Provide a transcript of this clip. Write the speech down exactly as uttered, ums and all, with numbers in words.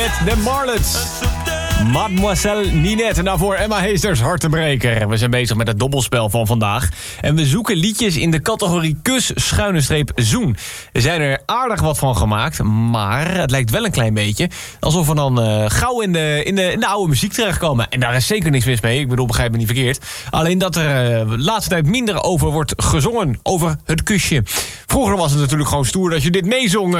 De Marlets. Mademoiselle Ninette. En daarvoor Emma Heesters, Hartebreker. We zijn bezig met het dobbelspel van vandaag. En we zoeken liedjes in de categorie kus, schuine streep, zoen. Er zijn er aardig wat van gemaakt. Maar het lijkt wel een klein beetje alsof we dan uh, gauw in de, in, de, in de oude muziek terechtkomen. En daar is zeker niks mis mee. Ik bedoel, begrijp me niet verkeerd. Alleen dat er uh, de laatste tijd minder over wordt gezongen. Over het kusje. Vroeger was het natuurlijk gewoon stoer dat je dit meezong.